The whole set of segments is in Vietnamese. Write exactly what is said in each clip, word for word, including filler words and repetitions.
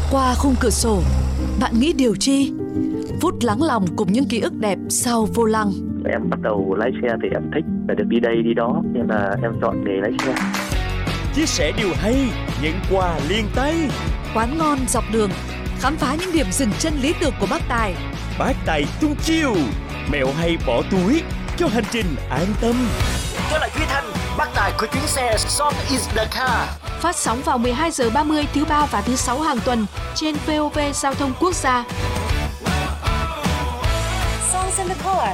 Qua khung cửa sổ, bạn nghĩ điều chi? Phút lắng lòng cùng những ký ức đẹp sau vô lăng. Em bắt đầu lái xe thì em thích phải được đi đây đi đó, nên là em chọn nghề lái xe. Chia sẻ điều hay, những quà liền tay. Quán ngon dọc đường, khám phá những điểm dừng chân lý tưởng của bác Tài. Bác Tài tung chiêu, mẹo hay bỏ túi cho hành trình an tâm. Tôi là Duy Thanh, bác Tài của chuyến xe Song is the car. Phát sóng vào mười hai giờ ba mươi thứ ba và thứ sáu hàng tuần trên vê o vê Giao thông Quốc gia. Songs in the car.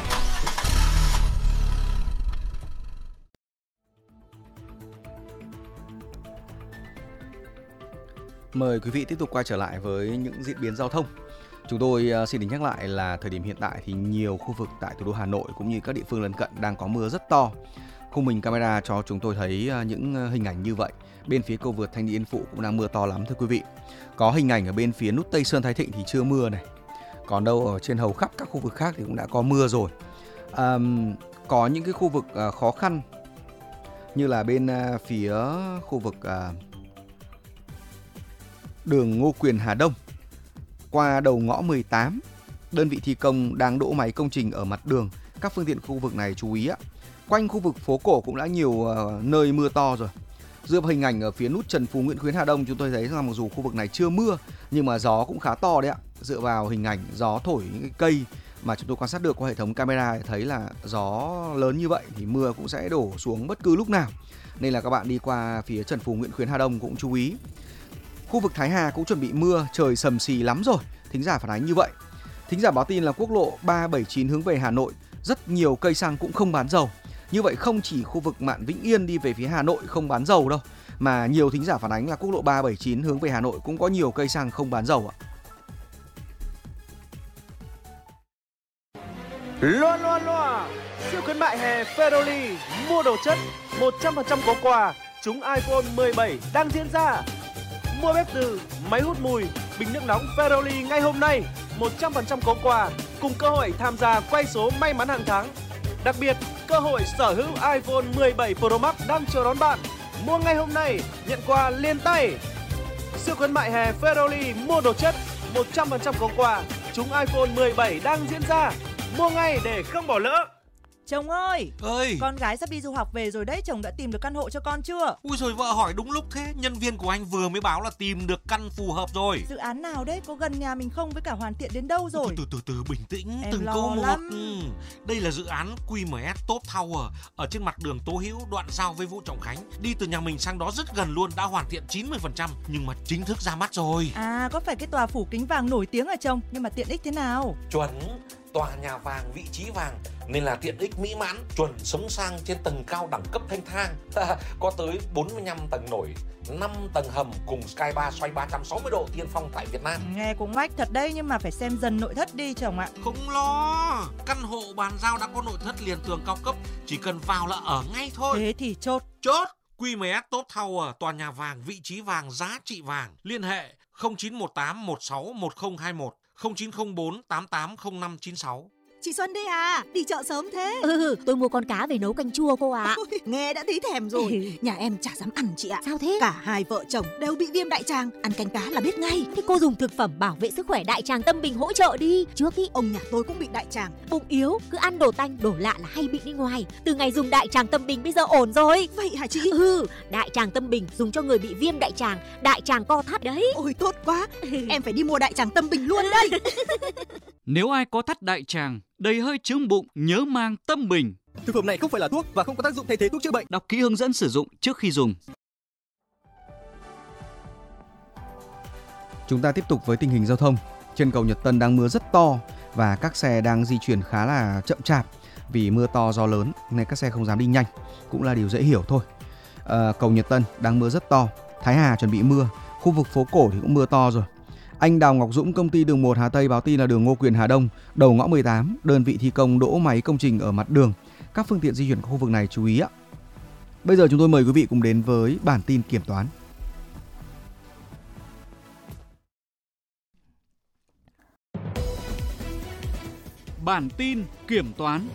Mời quý vị tiếp tục quay trở lại với những diễn biến giao thông. Chúng tôi xin được nhắc lại là thời điểm hiện tại thì nhiều khu vực tại thủ đô Hà Nội cũng như các địa phương lân cận đang có mưa rất to. Khung hình camera cho chúng tôi thấy những hình ảnh như vậy. Bên phía cầu vượt Thanh Niên Yên Phụ cũng đang mưa to lắm thưa quý vị. Có hình ảnh ở bên phía nút Tây Sơn Thái Thịnh thì chưa mưa này. Còn đâu ở trên hầu khắp các khu vực khác thì cũng đã có mưa rồi. À, có những cái khu vực khó khăn như là bên phía khu vực đường Ngô Quyền Hà Đông qua đầu ngõ mười tám, đơn vị thi công đang đỗ máy công trình ở mặt đường. Các phương tiện khu vực này chú ý ạ. Quanh khu vực phố cổ cũng đã nhiều uh, nơi mưa to rồi. Dựa vào hình ảnh ở phía nút Trần Phú Nguyễn Khuyến Hà Đông, chúng tôi thấy rằng mặc dù khu vực này chưa mưa nhưng mà gió cũng khá to đấy ạ. Dựa vào hình ảnh gió thổi những cái cây mà chúng tôi quan sát được qua hệ thống camera thấy là gió lớn như vậy thì mưa cũng sẽ đổ xuống bất cứ lúc nào. Nên là các bạn đi qua phía Trần Phú Nguyễn Khuyến Hà Đông cũng chú ý. Khu vực Thái Hà cũng chuẩn bị mưa, trời sầm xì lắm rồi. Thính giả phản ánh như vậy. Thính giả báo tin là quốc lộ ba bảy chín hướng về Hà Nội, rất nhiều cây xăng cũng không bán dầu. Như vậy không chỉ khu vực Mạn Vĩnh Yên đi về phía Hà Nội không bán dầu đâu, mà nhiều thính giả phản ánh là quốc lộ ba bảy chín hướng về Hà Nội cũng có nhiều cây xăng không bán dầu ạ. Loa loa loa, siêu khuyến mại hè Ferroli, mua đồ chất một trăm phần trăm có quà, trúng iPhone mười bảy đang diễn ra. Mua bếp từ, máy hút mùi, bình nước nóng Ferroli ngay hôm nay, một trăm phần trăm có quà, cùng cơ hội tham gia quay số may mắn hàng tháng. Đặc biệt, cơ hội sở hữu iPhone mười bảy Pro Max đang chờ đón bạn. Mua ngay hôm nay, nhận quà liền tay. Siêu khuyến mại hè Ferroli mua đồ chất, một trăm phần trăm có quà, trúng iPhone mười bảy đang diễn ra. Mua ngay để không bỏ lỡ. Chồng ơi, ơi, con gái sắp đi du học về rồi đấy, chồng đã tìm được căn hộ cho con chưa? Ui rồi vợ hỏi đúng lúc thế, nhân viên của anh vừa mới báo là tìm được căn phù hợp rồi. Dự án nào đấy, có gần nhà mình không, với cả hoàn thiện đến đâu rồi? Từ từ từ, từ bình tĩnh, em từng câu một. lắm. Ừ. Đây là dự án quy em ét Top Tower ở trên mặt đường Tố Hữu, đoạn giao với Vũ Trọng Khánh. Đi từ nhà mình sang đó rất gần luôn, đã hoàn thiện chín mươi phần trăm nhưng mà chính thức ra mắt rồi. À, có phải cái tòa phủ kính vàng nổi tiếng hả chồng? Nhưng mà tiện ích thế nào? Chuẩn, tòa nhà vàng, vị trí vàng nên là tiện ích mỹ mãn, chuẩn sống sang trên tầng cao đẳng cấp thanh thang. Có tới bốn mươi lăm tầng nổi, năm tầng hầm cùng Sky Bar xoay ba trăm sáu mươi độ tiên phong tại Việt Nam. Nghe cũng mách thật đấy, nhưng mà phải xem dần nội thất đi chồng ạ. Không lo, căn hộ bàn giao đã có nội thất liền tường cao cấp, chỉ cần vào là ở ngay thôi. Thế thì chốt. Chốt. quy em ét Top Tower, tòa nhà vàng, vị trí vàng, giá trị vàng. Liên hệ không chín một tám một sáu một không hai một, không chín không bốn tám tám không năm chín sáu. Chị Xuân đây à, đi chợ sớm thế? Ừ, tôi mua con cá về nấu canh chua cô ạ. À. Ôi, nghe đã thấy thèm rồi. Nhà em chả dám ăn chị ạ. Sao thế? Cả hai vợ chồng đều bị viêm đại tràng, ăn canh cá là biết ngay. Thế cô dùng thực phẩm bảo vệ sức khỏe đại tràng Tâm Bình hỗ trợ đi. Trước ý ông nhà tôi cũng bị đại tràng. Bụng yếu, cứ ăn đồ tanh, đồ lạ là hay bị đi ngoài. Từ ngày dùng đại tràng Tâm Bình bây giờ ổn rồi. Vậy hả chị? Ừ, đại tràng Tâm Bình dùng cho người bị viêm đại tràng, đại tràng co thắt đấy. Ôi tốt quá, em phải đi mua đại tràng Tâm Bình luôn đây. Nếu ai có thắt đại tràng, đầy hơi chướng bụng, nhớ mang Tâm Bình. Thực phẩm này không phải là thuốc và không có tác dụng thay thế thuốc chữa bệnh. Đọc kỹ hướng dẫn sử dụng trước khi dùng. Chúng ta tiếp tục với tình hình giao thông. Trên cầu Nhật Tân đang mưa rất to và các xe đang di chuyển khá là chậm chạp vì mưa to gió lớn nên các xe không dám đi nhanh, cũng là điều dễ hiểu thôi. À, cầu Nhật Tân đang mưa rất to, Thái Hà chuẩn bị mưa, khu vực phố cổ thì cũng mưa to rồi. Anh Đào Ngọc Dũng, công ty đường một Hà Tây báo tin là đường Ngô Quyền Hà Đông, đầu ngõ mười tám, đơn vị thi công đỗ máy công trình ở mặt đường. Các phương tiện di chuyển khu vực này chú ý ạ. Bây giờ chúng tôi mời quý vị cùng đến với bản tin kiểm toán. Bản tin kiểm toán.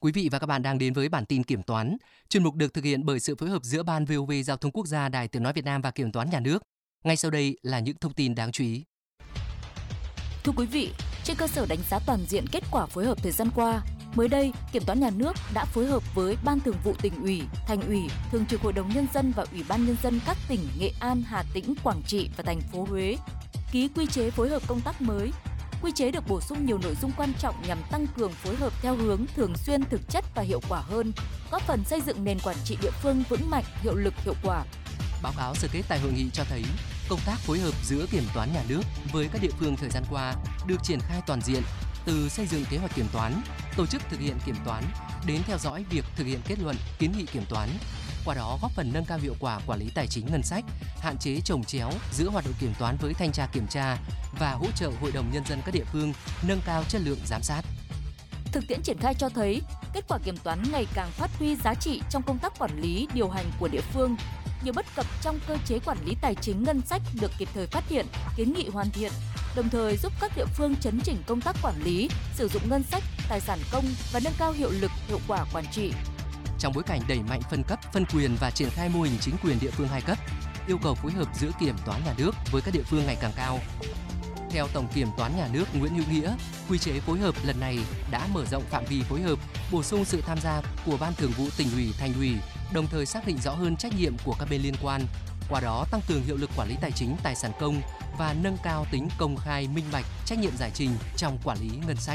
Quý vị và các bạn đang đến với bản tin kiểm toán. Chuyên mục được thực hiện bởi sự phối hợp giữa Ban vê o vê Giao thông Quốc gia, Đài Tiếng nói Việt Nam và Kiểm toán Nhà nước. Ngay sau đây là những thông tin đáng chú ý. Thưa quý vị, trên cơ sở đánh giá toàn diện kết quả phối hợp thời gian qua, mới đây, Kiểm toán Nhà nước đã phối hợp với Ban Thường vụ Tỉnh ủy, Thành ủy, Thường trực Hội đồng Nhân dân và Ủy ban Nhân dân các tỉnh Nghệ An, Hà Tĩnh, Quảng Trị và thành phố Huế ký quy chế phối hợp công tác mới. Quy chế được bổ sung nhiều nội dung quan trọng nhằm tăng cường phối hợp theo hướng thường xuyên, thực chất và hiệu quả hơn, góp phần xây dựng nền quản trị địa phương vững mạnh, hiệu lực, hiệu quả. Báo cáo sơ kết tại hội nghị cho thấy, công tác phối hợp giữa Kiểm toán Nhà nước với các địa phương thời gian qua được triển khai toàn diện, từ xây dựng kế hoạch kiểm toán, tổ chức thực hiện kiểm toán đến theo dõi việc thực hiện kết luận, kiến nghị kiểm toán. Qua đó góp phần nâng cao hiệu quả quản lý tài chính ngân sách, hạn chế chồng chéo giữa hoạt động kiểm toán với thanh tra kiểm tra và hỗ trợ Hội đồng Nhân dân các địa phương nâng cao chất lượng giám sát. Thực tiễn triển khai cho thấy, kết quả kiểm toán ngày càng phát huy giá trị trong công tác quản lý, điều hành của địa phương. Nhiều bất cập trong cơ chế quản lý tài chính ngân sách được kịp thời phát hiện, kiến nghị hoàn thiện, đồng thời giúp các địa phương chấn chỉnh công tác quản lý, sử dụng ngân sách, tài sản công và nâng cao hiệu lực, hiệu quả quản trị. Trong bối cảnh đẩy mạnh phân cấp, phân quyền và triển khai mô hình chính quyền địa phương hai cấp, yêu cầu phối hợp giữa Kiểm toán Nhà nước với các địa phương ngày càng cao. Theo Tổng Kiểm toán Nhà nước Nguyễn Hữu Nghĩa, quy chế phối hợp lần này đã mở rộng phạm vi phối hợp, bổ sung sự tham gia của Ban Thường vụ Tỉnh ủy, Thành ủy, đồng thời xác định rõ hơn trách nhiệm của các bên liên quan, qua đó tăng cường hiệu lực quản lý tài chính, tài sản công và nâng cao tính công khai, minh bạch, trách nhiệm giải trình trong quản lý ngân sách.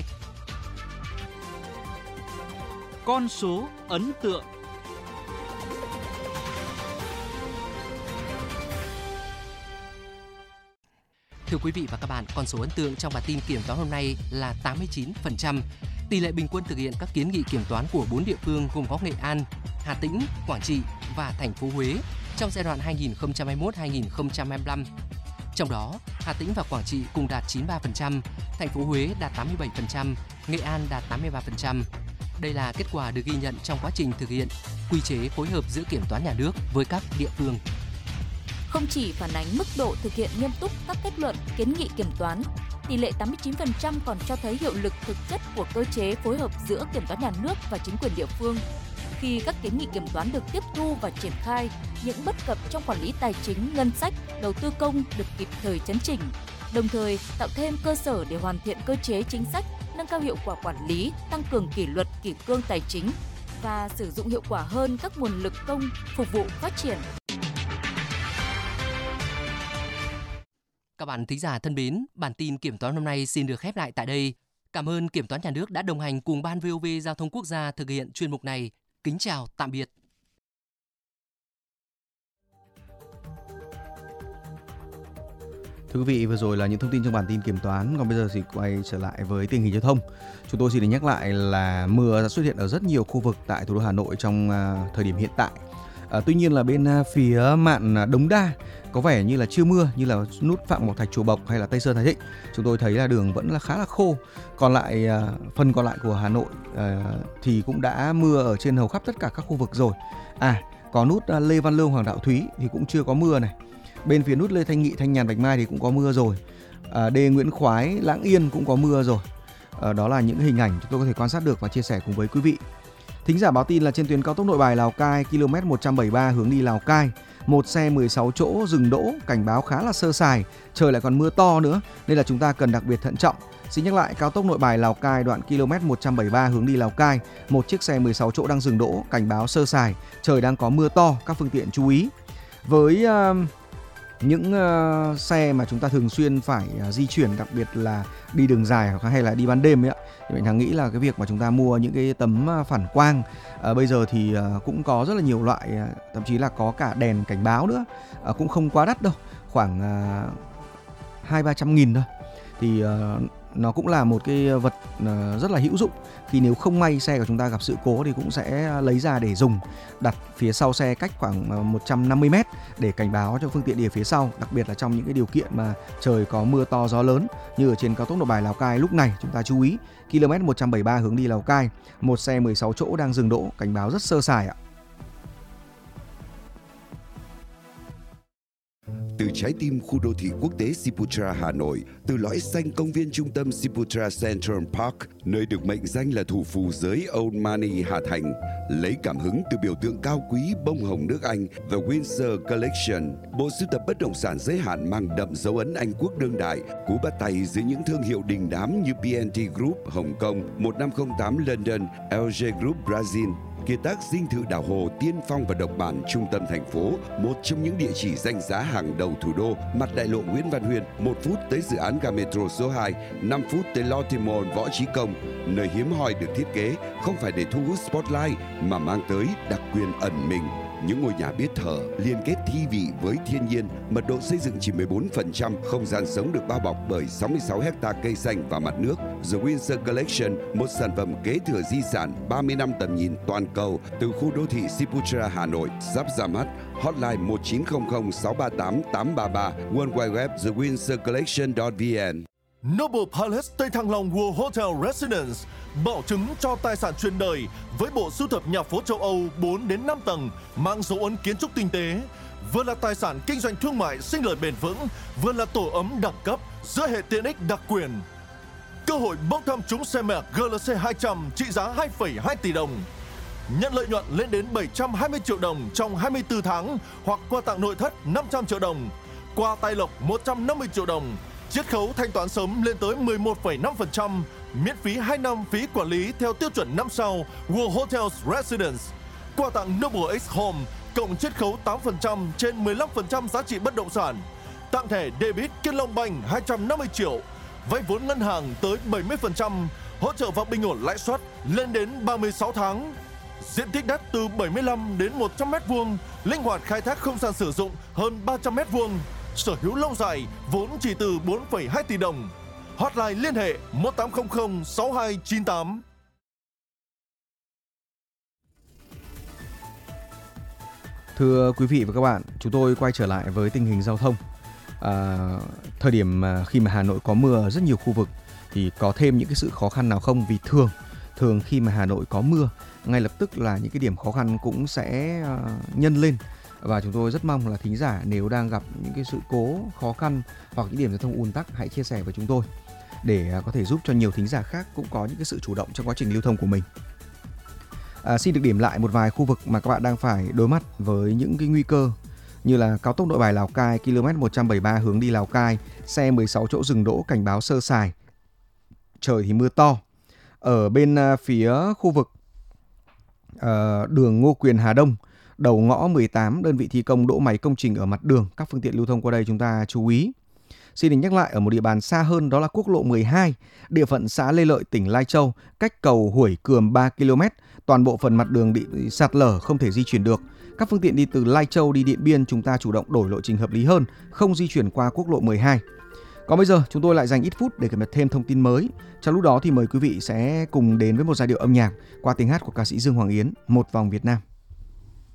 Con số ấn tượng. Thưa quý vị và các bạn, con số ấn tượng trong bản tin kiểm toán hôm nay là tám mươi chín phần trăm. Tỷ lệ bình quân thực hiện các kiến nghị kiểm toán của bốn địa phương gồm có Nghệ An, Hà Tĩnh, Quảng Trị và thành phố Huế trong giai đoạn hai nghìn không trăm hai mươi mốt đến hai nghìn không trăm hai mươi lăm. Trong đó, Hà Tĩnh và Quảng Trị cùng đạt chín mươi ba phần trăm, thành phố Huế đạt tám mươi bảy phần trăm, Nghệ An đạt tám mươi ba phần trăm. Đây là kết quả được ghi nhận trong quá trình thực hiện quy chế phối hợp giữa Kiểm toán Nhà nước với các địa phương. Không chỉ phản ánh mức độ thực hiện nghiêm túc các kết luận, kiến nghị kiểm toán, tỷ lệ tám mươi chín phần trăm còn cho thấy hiệu lực thực chất của cơ chế phối hợp giữa Kiểm toán Nhà nước và chính quyền địa phương. Khi các kiến nghị kiểm toán được tiếp thu và triển khai, những bất cập trong quản lý tài chính, ngân sách, đầu tư công được kịp thời chấn chỉnh, đồng thời tạo thêm cơ sở để hoàn thiện cơ chế chính sách, nâng cao hiệu quả quản lý, tăng cường kỷ luật, kỷ cương tài chính và sử dụng hiệu quả hơn các nguồn lực công phục vụ phát triển. Các bạn thính giả thân mến, bản tin kiểm toán hôm nay xin được khép lại tại đây. Cảm ơn Kiểm toán Nhà nước đã đồng hành cùng Ban vê o vê Giao thông Quốc gia thực hiện chuyên mục này. Kính chào, tạm biệt. Thưa quý vị, vừa rồi là những thông tin trong bản tin kiểm toán. Còn bây giờ thì quay trở lại với tình hình giao thông. Chúng tôi xin được nhắc lại là mưa đã xuất hiện ở rất nhiều khu vực tại thủ đô Hà Nội trong uh, thời điểm hiện tại. À, tuy nhiên là bên uh, phía mạn Đống Đa có vẻ như là chưa mưa, như là nút Phạm Ngọc Thạch Chùa Bộc hay là Tây Sơn Thái Thịnh. Chúng tôi thấy là đường vẫn là khá là khô. Còn lại uh, phần còn lại của Hà Nội uh, thì cũng đã mưa ở trên hầu khắp tất cả các khu vực rồi. À, có nút uh, Lê Văn Lương, Hoàng Đạo Thúy thì cũng chưa có mưa này. Bên phía nút Lê Thanh Nghị, Thanh Nhàn, Bạch Mai thì cũng có mưa rồi. À, đê Nguyễn Khoái, Lãng Yên cũng có mưa rồi. À, đó là những hình ảnh chúng tôi có thể quan sát được và chia sẻ cùng với quý vị. Thính giả báo tin là trên tuyến cao tốc Nội Bài Lào Cai, ki lô mét một trăm bảy mươi ba hướng đi Lào Cai, một xe mười sáu chỗ dừng đỗ, cảnh báo khá là sơ sài, trời lại còn mưa to nữa nên là chúng ta cần đặc biệt thận trọng. Xin nhắc lại, cao tốc Nội Bài Lào Cai đoạn ki lô mét một trăm bảy mươi ba hướng đi Lào Cai, một chiếc xe mười sáu chỗ đang dừng đỗ, cảnh báo sơ sài, trời đang có mưa to, các phương tiện chú ý. Với uh, những uh, xe mà chúng ta thường xuyên phải uh, di chuyển, đặc biệt là đi đường dài hay là đi ban đêm ấy ạ, thì mình thằng nghĩ là cái việc mà chúng ta mua những cái tấm uh, phản quang uh, bây giờ thì uh, cũng có rất là nhiều loại, uh, thậm chí là có cả đèn cảnh báo nữa, uh, cũng không quá đắt đâu, khoảng uh, hai ba trăm nghìn thôi, thì uh, nó cũng là một cái vật uh, rất là hữu dụng. Khi nếu không may xe của chúng ta gặp sự cố thì cũng sẽ lấy ra để dùng, đặt phía sau xe cách khoảng một trăm năm mươi mét để cảnh báo cho phương tiện đi ở phía sau, đặc biệt là trong những cái điều kiện mà trời có mưa to gió lớn như ở trên cao tốc Nội Bài Lào Cai lúc này. Chúng ta chú ý, ki lô mét một trăm bảy mươi ba hướng đi Lào Cai, một xe mười sáu chỗ đang dừng đỗ, cảnh báo rất sơ sài ạ. từ trái tim khu đô thị quốc tế Siputra Hà Nội, từ lõi xanh công viên trung tâm Siputra Central Park, nơi được mệnh danh là thủ phủ giới Old Money Hà Thành, lấy cảm hứng từ biểu tượng cao quý bông hồng nước Anh The Windsor Collection, bộ sưu tập bất động sản giới hạn mang đậm dấu ấn Anh quốc đương đại, cú bắt tay dưới những thương hiệu đình đám như bê en tê Group Hồng Kông, một năm không tám London, lờ giê Group Brazil. Kiệt tác dinh thự đảo Hồ tiên phong và độc bản trung tâm thành phố, một trong những địa chỉ danh giá hàng đầu thủ đô, mặt đại lộ Nguyễn Văn Huyên, một phút tới dự án ga metro số hai, năm phút tới Lotte Mall Võ Chí Công, nơi hiếm hoi được thiết kế không phải để thu hút spotlight mà mang tới đặc quyền ẩn mình. Những ngôi nhà biết thở, liên kết thi vị với thiên nhiên, mật độ xây dựng chỉ mười bốn phần trăm, không gian sống được bao bọc bởi sáu mươi sáu héc ta cây xanh và mặt nước. The Windsor Collection, một sản phẩm kế thừa di sản ba mươi năm tầm nhìn toàn cầu từ khu đô thị Siputra Hà Nội, sắp ra mắt. Hotline một chín không không sáu ba tám tám ba ba, World Wide Web the windsor collection chấm vn. Noble Palace Tây Thăng Long World Hotel Residence bảo chứng cho tài sản truyền đời với bộ sưu tập nhà phố châu Âu bốn đến năm tầng mang dấu ấn kiến trúc tinh tế, vừa là tài sản kinh doanh thương mại sinh lời bền vững, vừa là tổ ấm đẳng cấp giữa hệ tiện ích đặc quyền. Cơ hội bốc thăm trúng xe Merc G L C hai trăm trị giá hai phẩy hai tỷ đồng. Nhận lợi nhuận lên đến bảy trăm hai mươi triệu đồng trong hai mươi tư tháng hoặc quà tặng nội thất năm trăm triệu đồng, quà tài lộc một trăm năm mươi triệu đồng. Chiết khấu thanh toán sớm lên tới mười một phẩy năm phần trăm, miễn phí hai năm phí quản lý theo tiêu chuẩn năm sao World Hotels Residence. Quà tặng Noble X Home cộng chiết khấu tám phần trăm trên mười lăm phần trăm giá trị bất động sản. Tặng thẻ debit Kiên Long Bank hai trăm năm mươi triệu, vay vốn ngân hàng tới bảy mươi phần trăm, hỗ trợ và bình ổn lãi suất lên đến ba mươi sáu tháng. Diện tích đất từ bảy mươi lăm đến một trăm mét vuông, linh hoạt khai thác không gian sử dụng hơn ba trăm mét vuông. Sở hữu lâu dài, vốn chỉ từ bốn phẩy hai tỷ đồng. Hotline liên hệ một tám không không sáu hai chín tám. Thưa quý vị và các bạn, chúng tôi quay trở lại với tình hình giao thông. À, thời điểm khi mà Hà Nội có mưa ở rất nhiều khu vực thì có thêm những cái sự khó khăn nào không? Vì thường thường khi mà Hà Nội có mưa, ngay lập tức là những cái điểm khó khăn cũng sẽ uh, nhân lên. Và chúng tôi rất mong là thính giả nếu đang gặp những cái sự cố khó khăn hoặc những điểm giao thông ùn tắc, hãy chia sẻ với chúng tôi để có thể giúp cho nhiều thính giả khác cũng có những cái sự chủ động trong quá trình lưu thông của mình. À, xin được điểm lại một vài khu vực mà các bạn đang phải đối mặt với những cái nguy cơ như là cao tốc Nội Bài Lào Cai ki lô mét một trăm bảy mươi ba hướng đi Lào Cai, xe mười sáu chỗ dừng đỗ cảnh báo sơ sài. Trời thì mưa to. Ở bên uh, phía khu vực uh, đường Ngô Quyền Hà Đông, đầu ngõ mười tám, đơn vị thi công đỗ máy công trình ở mặt đường, các phương tiện lưu thông qua đây chúng ta chú ý. Xin được nhắc lại ở một địa bàn xa hơn, đó là quốc lộ mười hai, địa phận xã Lê Lợi, tỉnh Lai Châu, cách cầu Hủy Cườm ba ki lô mét, toàn bộ phần mặt đường bị sạt lở không thể di chuyển được. Các phương tiện đi từ Lai Châu đi Điện Biên chúng ta chủ động đổi lộ trình hợp lý hơn, không di chuyển qua quốc lộ mười hai. Còn bây giờ chúng tôi lại dành ít phút để cập nhật thêm thông tin mới. Trong lúc đó thì mời quý vị sẽ cùng đến với một giai điệu âm nhạc qua tiếng hát của ca sĩ Dương Hoàng Yến, Một Vòng Việt Nam.